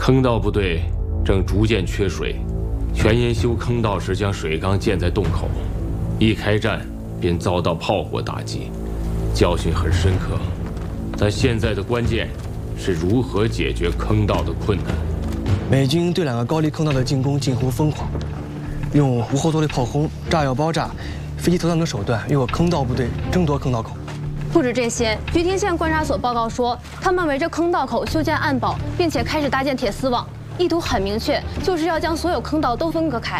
坑道部队正逐渐缺水，全延修坑道时将水缸建在洞口，一开战便遭到炮火打击，教训很深刻。但现在的关键是如何解决坑道的困难。 美军对2个高丽坑道的进攻近乎疯狂，用无后坐力炮轰、炸药爆炸、飞机投弹等手段，与我坑道部队争夺坑道口。 不止这些，菊亭县观察所报告说，他们围着坑道口修建暗堡，并且开始搭建铁丝网，意图很明确，就是要将所有坑道都分割开。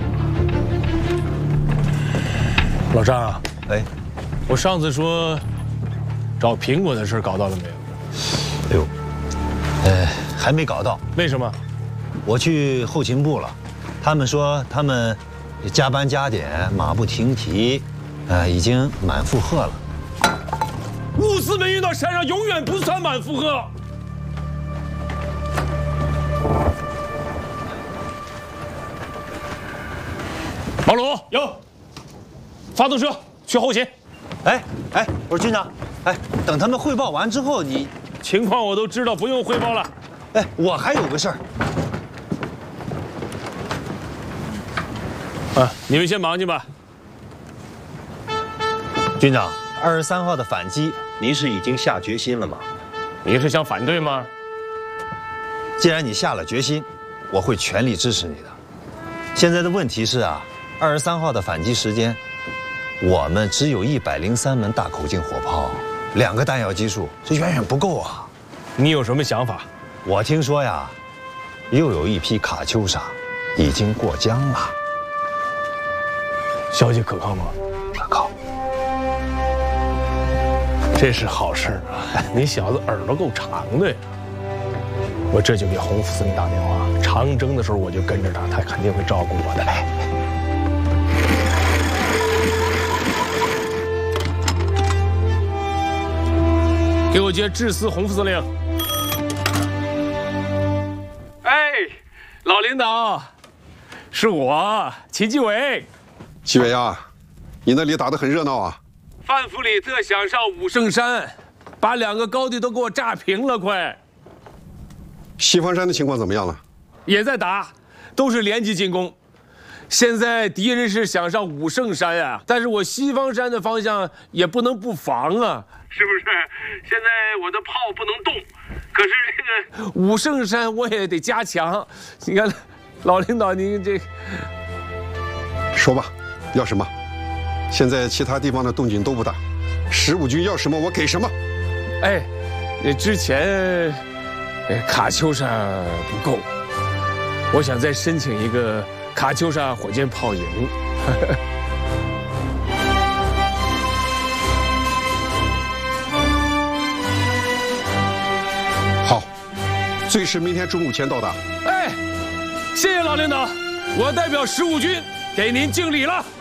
老张啊， 哎， 我上次说找苹果的事搞到了没有？ 哎呦，还没搞到。 为什么？ 我去后勤部了，他们说他们加班加点，马不停蹄，已经满负荷了。 物资没运到山上，永远不算满负荷。马鲁有，发动车去后勤。 哎，我说军长，哎，等他们汇报完之后，你情况我都知道，不用汇报了。 哎，我还有个事儿。 啊，你们先忙去吧。 军长，23号的反击。 您是已经下决心了吗？ 你是想反对吗？ 既然你下了决心，我会全力支持你的。现在的问题是啊，23号的反击时间，我们只有103门大口径火炮，2个弹药基数，这远远不够啊。 你有什么想法？ 我听说呀，又有一批卡秋莎已经过江了。 消息可靠吗？ 可靠。 这是好事啊！你小子耳朵够长的呀！我这就给洪副司令打电话，长征的时候我就跟着他，他肯定会照顾我的。给我接致司洪副司令。哎，老领导，是我秦基伟。 纪委啊，你那里打得很热闹啊！ 范弗里特想上武圣山，把2个高地都给我炸平了，快！ 西方山的情况怎么样了？ 也在打，都是连级进攻。现在敌人是想上武圣山呀，但是我西方山的方向也不能不防啊，是不是？现在我的炮不能动，可是这个武圣山我也得加强。你看，老领导您这…… 说吧，要什么？ 现在其他地方的动静都不大，15军要什么我给什么。 哎，之前卡秋莎不够，我想再申请一个卡秋莎火箭炮营。 好，最迟明天中午前到达。 哎，谢谢老领导，我代表15军给您敬礼了。